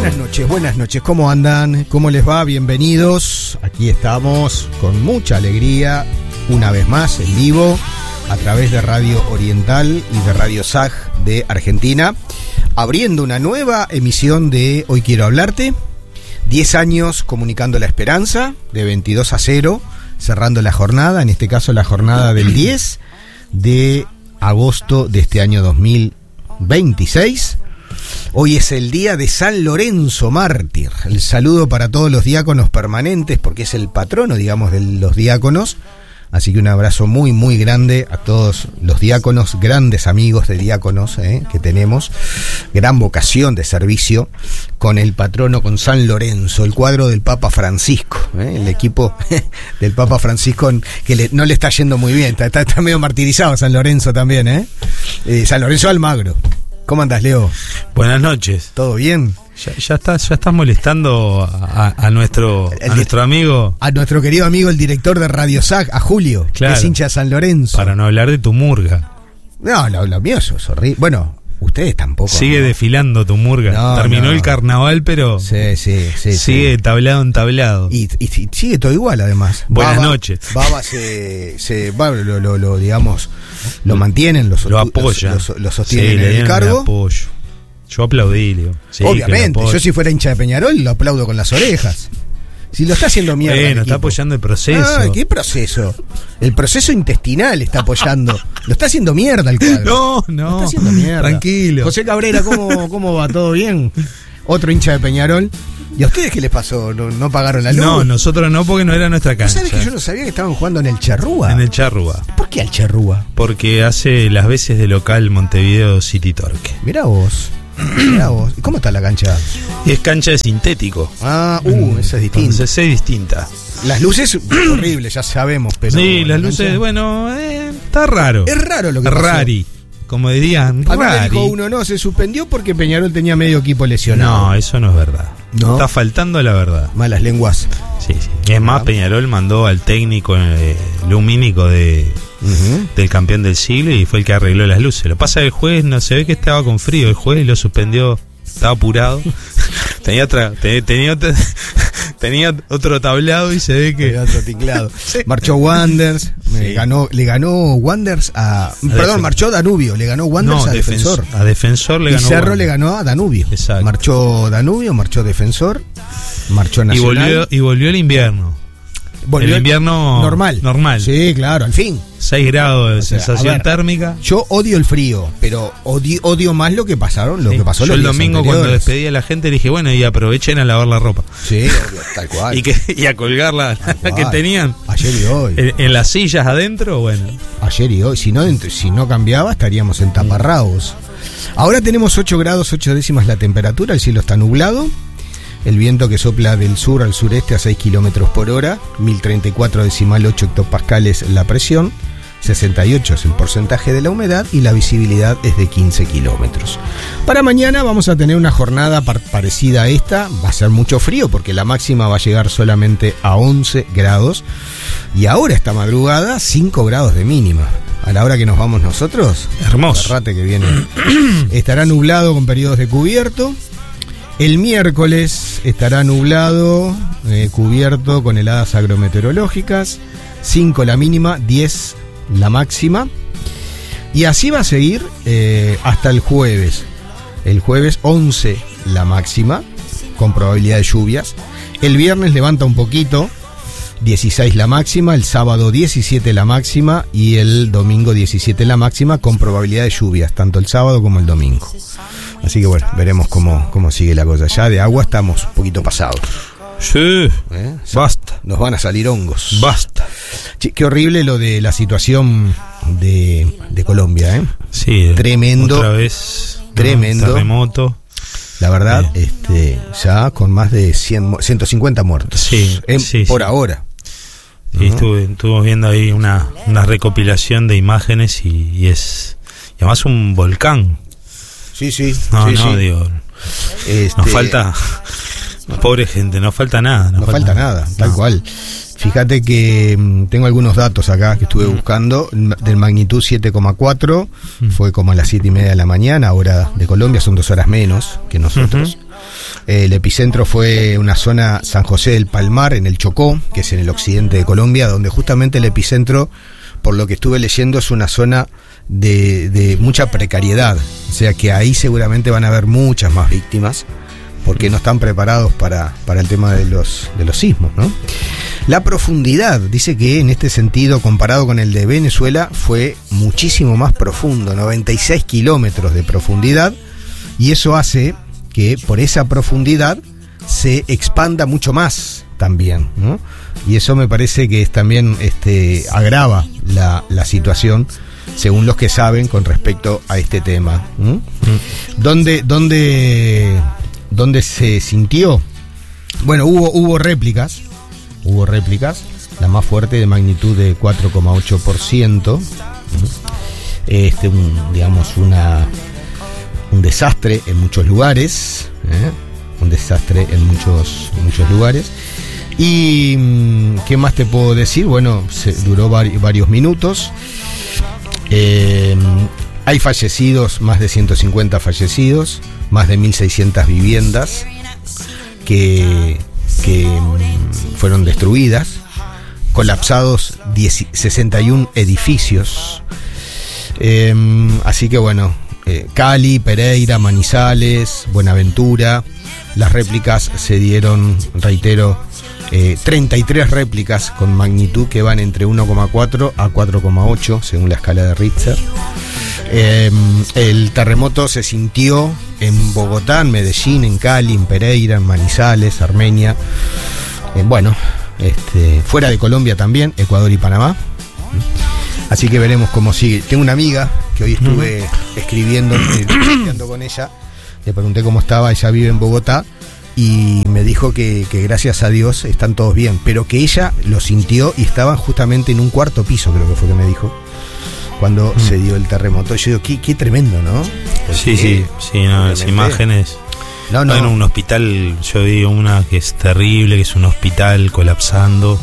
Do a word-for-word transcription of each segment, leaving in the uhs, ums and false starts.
Buenas noches, buenas noches. ¿Cómo andan? ¿Cómo les va? Bienvenidos. Aquí estamos con mucha alegría, una vez más en vivo, a través de Radio Oriental y de Radio S A G de Argentina, abriendo una nueva emisión de Hoy Quiero Hablarte. diez años comunicando la esperanza, de veintidós a cero, cerrando la jornada, en este caso la jornada del diez de agosto de este año dos mil veintiséis. Hoy es el día de San Lorenzo Mártir. El saludo para todos los diáconos permanentes, porque es el patrono, digamos, de los diáconos. Así que un abrazo muy, muy grande a todos los diáconos, grandes amigos de diáconos eh, que tenemos. Gran vocación de servicio con el patrono, con San Lorenzo, el cuadro del Papa Francisco. Eh, el equipo del Papa Francisco que le, no le está yendo muy bien. Está, está, está medio martirizado San Lorenzo también. Eh. Eh, San Lorenzo Almagro. ¿Cómo andás, Leo? Buenas noches. ¿Todo bien? Ya, ya estás, ya estás molestando a, a nuestro el, a nuestro amigo, a nuestro querido amigo, el director de Radio S A G, a Julio, claro, que es hincha de San Lorenzo. Para no hablar de tu murga. No, lo, lo mío es horrible. Bueno, ustedes tampoco. Sigue ¿no? desfilando tu murga. No, Terminó no. el carnaval, pero sí, sí, sí, sigue sí. tablado en tablado. Y, y, y sigue todo igual, además. Buenas Baba, noches. Baba se, se Baba lo, lo, lo, digamos, lo mantienen, lo, lo apoya, lo, lo, lo sostienen sí, en el cargo. El apoyo. Yo aplaudí, Leo. Sí, obviamente, yo si fuera hincha de Peñarol lo aplaudo con las orejas. Si lo está haciendo mierda. Bueno, está apoyando el proceso. Ah, ¿qué proceso? El proceso intestinal está apoyando. Lo está haciendo mierda el cuadro. No, no. Lo está haciendo mierda. Tranquilo. José Cabrera, ¿cómo, cómo va? ¿Todo bien? Otro hincha de Peñarol. ¿Y a ustedes qué les pasó? ¿No, no pagaron la luz? No, nosotros no, porque no era nuestra cancha. ¿Sabes que yo no sabía que estaban jugando en el Charrúa? En el Charrúa. ¿Por qué al Charrúa? Porque hace las veces de local Montevideo City Torque. Mirá vos. Mirá vos. ¿Y cómo está la cancha? Es cancha de sintético. Ah, uh, esa es distinta. Entonces es distinta. Las luces, horribles, ya sabemos, pero... Sí, las luces, cancha... bueno, eh, está raro. Es raro lo que pasó. Rari. Como dirían, a mí me dijo uno, no, se suspendió porque Peñarol tenía medio equipo lesionado. No, eso no es verdad. ¿No? Está faltando la verdad. Malas lenguas. Sí, sí. Es más, Peñarol mandó al técnico eh, lumínico de, uh-huh. del campeón del siglo y fue el que arregló las luces. Lo pasa que el juez no se ve que estaba con frío. El juez lo suspendió, estaba apurado. tenía otra, tenía, tenía otra, tenía otro tablado y se ve que tenía otro ticlado. Sí. Marchó Wanderers, sí. ganó, le ganó Wanderers a, a perdón, Defen- marchó Danubio, le ganó Wanderers no, a Defensor. Defensor. A Defensor le y ganó. Cerro Wanderers. le ganó a Danubio. Exacto. Marchó Danubio, marchó Defensor, marchó Nacional. Y volvió, y volvió el invierno. Volvió el invierno normal. Normal. Sí, claro, al fin. seis grados de o sea, sensación ver, térmica. Yo odio el frío, pero odio, odio más lo que pasaron, lo sí. que pasó Yo los el domingo anteriores. Cuando despedí a la gente dije, bueno, y aprovechen a lavar la ropa. Sí, obvio, tal cual. y, que, y a colgar la, la que tenían. Ayer y hoy. En, en las sillas adentro, bueno. Ayer y hoy. Si no, si no cambiaba, estaríamos en taparrabos. Ahora tenemos ocho grados, ocho décimas la temperatura, el cielo está nublado. El viento que sopla del sur al sureste a seis kilómetros por hora, mil treinta y cuatro decimal ocho hectopascales la presión, sesenta y ocho es el porcentaje de la humedad y la visibilidad es de quince kilómetros. Para mañana vamos a tener una jornada par- parecida a esta, va a ser mucho frío porque la máxima va a llegar solamente a once grados y ahora esta madrugada cinco grados de mínima. A la hora que nos vamos nosotros, hermoso. Agarrate que viene. Estará nublado con periodos de cubierto. El miércoles estará nublado, eh, cubierto con heladas agrometeorológicas, cinco la mínima, diez la máxima. Y así va a seguir eh, hasta el jueves. El jueves once la máxima, con probabilidad de lluvias. El viernes levanta un poquito, dieciséis la máxima, el sábado diecisiete la máxima y el domingo diecisiete la máxima, con probabilidad de lluvias, tanto el sábado como el domingo. Así que bueno, veremos cómo, cómo sigue la cosa. Ya de agua estamos un poquito pasados. Sí, ¿Eh? Basta. Nos van a salir hongos. Basta. Che, qué horrible lo de la situación de, de Colombia, ¿eh? Sí. Tremendo. Otra vez. Tremendo. No, terremoto. La verdad, Bien. este, ya con más de cien, ciento cincuenta muertos. Sí, en, sí por sí. ahora. Sí, uh-huh. estuve, estuve viendo ahí una, una recopilación de imágenes y, y es y además un volcán. Sí, sí. No, sí, no, sí. digo. Este, nos falta. Pobre gente, no falta nada. No, no falta, falta nada, tal no. cual. Fíjate que mmm, tengo algunos datos acá que estuve mm. buscando. Del magnitud siete coma cuatro, mm. fue como a las siete y media de la mañana, hora de Colombia, son dos horas menos que nosotros. Uh-huh. El epicentro fue una zona, San José del Palmar, en el Chocó, que es en el occidente de Colombia, donde justamente el epicentro, por lo que estuve leyendo, es una zona de, de mucha precariedad. O sea que ahí seguramente van a haber muchas más víctimas, porque no están preparados para, para el tema de los, de los sismos, ¿no? La profundidad, dice que en este sentido, comparado con el de Venezuela, fue muchísimo más profundo, noventa y seis kilómetros de profundidad, y eso hace que por esa profundidad se expanda mucho más también, ¿no? Y eso me parece que es también este, agrava la, la situación, según los que saben, con respecto a este tema. ¿Mm? ¿Dónde, dónde, dónde se sintió? Bueno, hubo, hubo réplicas, hubo réplicas, la más fuerte de magnitud de cuatro coma ocho por ciento. Este, un, digamos, una, un desastre en muchos lugares, ¿eh? un desastre en muchos, muchos lugares. Y ¿qué más te puedo decir? Bueno, se duró vari, varios minutos. Eh, hay fallecidos, más de ciento cincuenta fallecidos, más de mil seiscientas viviendas que, que fueron destruidas, colapsados diez, sesenta y uno edificios. Eh, así que bueno, eh, Cali, Pereira, Manizales, Buenaventura, las réplicas se dieron, reitero, eh, treinta y tres réplicas con magnitud que van entre uno coma cuatro a cuatro coma ocho según la escala de Richter. Eh, el terremoto se sintió en Bogotá, en Medellín, en Cali, en Pereira, en Manizales, Armenia, eh, bueno, este, fuera de Colombia también, Ecuador y Panamá. Así que veremos cómo sigue. Tengo una amiga que hoy estuve uh-huh. escribiendo, estudiando con ella. Le pregunté cómo estaba, ella vive en Bogotá y me dijo que, que gracias a Dios están todos bien, pero que ella lo sintió y estaban justamente en un cuarto piso, creo que fue que me dijo, cuando mm. se dio el terremoto. Yo digo, qué, qué tremendo, ¿no? Porque, sí, sí, sí, no, las imágenes. No, no. En un hospital, yo vi una que es terrible, que es un hospital colapsando,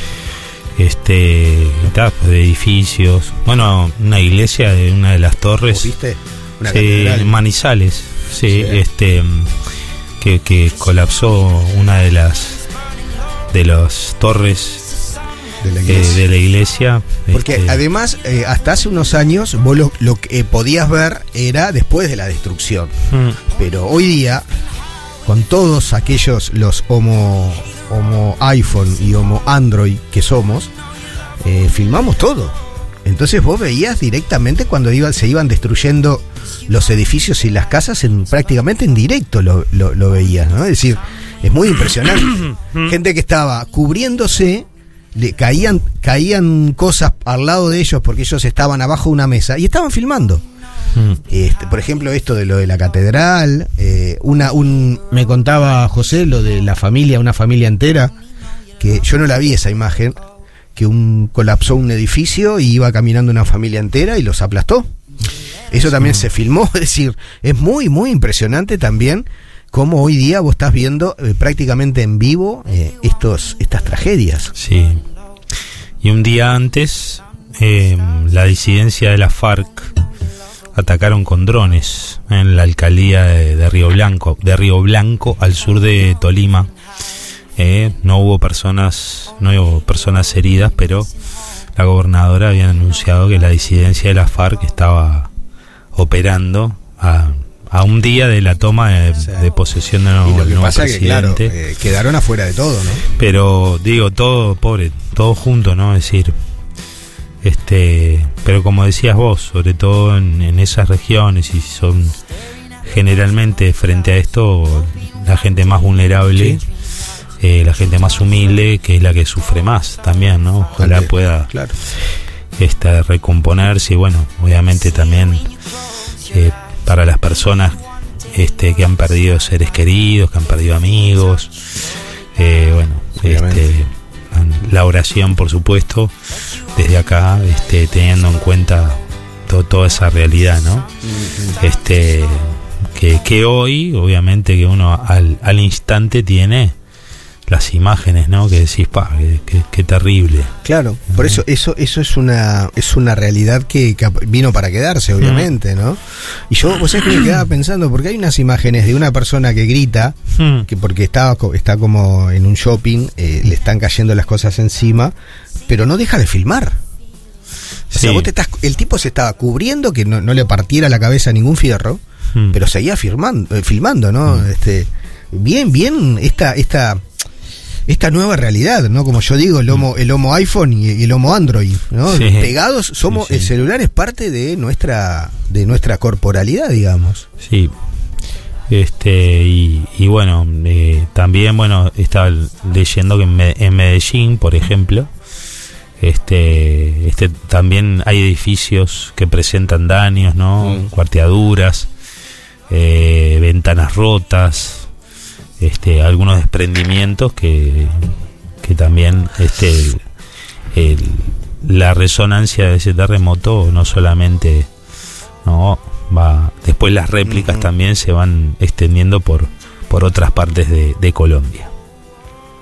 este, de edificios. Bueno, una iglesia de una de las torres. ¿Viste? Una sí, Manizales. Sí, sí, este que, que colapsó una de las de las torres de la iglesia, eh, de la iglesia porque este, además eh, hasta hace unos años vos lo, lo que podías ver era después de la destrucción, mm. pero hoy día con todos aquellos los homo homo iPhone y homo Android que somos, eh, filmamos todo. Entonces vos veías directamente cuando iban, se iban destruyendo los edificios y las casas, en, prácticamente en directo lo, lo, lo veías, ¿no? Es decir, es muy impresionante. Gente que estaba cubriéndose, le caían, caían cosas al lado de ellos porque ellos estaban abajo de una mesa y estaban filmando. Este, por ejemplo, esto de lo de la catedral, eh, una, un, me contaba José lo de la familia, una familia entera, que yo no la vi esa imagen, que un colapsó un edificio y iba caminando una familia entera y los aplastó. Eso también se filmó, es decir, es muy, muy impresionante también cómo hoy día vos estás viendo eh, prácticamente en vivo eh, estos, estas tragedias. Sí. Y un día antes, eh, la disidencia de la FARC atacaron con drones en la alcaldía de, de Río Blanco, de Río Blanco, al sur de Tolima. Eh, no hubo personas, no hubo personas heridas, pero la gobernadora había anunciado que la disidencia de la FARC estaba operando a, a un día de la toma de, o sea, de posesión de nuevo, y lo que nuevo pasa presidente. Que, claro, eh, quedaron afuera de todo, ¿no? Pero digo, todo, pobre, todo junto, ¿no? Es decir, este, pero como decías vos, sobre todo en, en esas regiones, y son generalmente frente a esto la gente más vulnerable. ¿Sí? Eh, la gente más humilde, que es la que sufre más también, ¿no? Ojalá también pueda claro. esta, recomponerse. Y bueno, obviamente también eh, para las personas este, que han perdido seres queridos, que han perdido amigos, eh, bueno, este, la oración, por supuesto, desde acá, este, teniendo en cuenta to, toda esa realidad, ¿no? Mm-hmm. Este, que, que hoy, obviamente, que uno al, al instante tiene las imágenes, ¿no? Que decís, pa, qué, qué, qué terrible. Claro, por eso eso eso es una es una realidad que, que vino para quedarse, obviamente, ¿no? Y yo, vos sabés que me quedaba pensando, porque hay unas imágenes de una persona que grita, mm. que porque está, está como en un shopping, eh, le están cayendo las cosas encima, pero no deja de filmar. O sea, sí. vos te estás, el tipo se estaba cubriendo que no, no le partiera la cabeza a ningún fierro, mm. pero seguía firmando, eh, filmando, ¿no? Mm. Este, bien, bien, esta, esta esta nueva realidad, ¿no? Como yo digo, el homo, el homo iPhone y, y el homo Android, ¿no? Sí. Pegados, somos, sí, sí. El celular es parte de nuestra, de nuestra corporalidad, digamos. Sí. Este, y, y bueno, eh, también, bueno, estaba leyendo que en, Me- en Medellín, por ejemplo, este, este, también hay edificios que presentan daños, ¿no? Mm. Cuarteaduras, eh, ventanas rotas. Este, algunos desprendimientos que, que también este, el, el, la resonancia de ese terremoto no solamente no va, después las réplicas uh-huh. también se van extendiendo por, por otras partes de, de Colombia.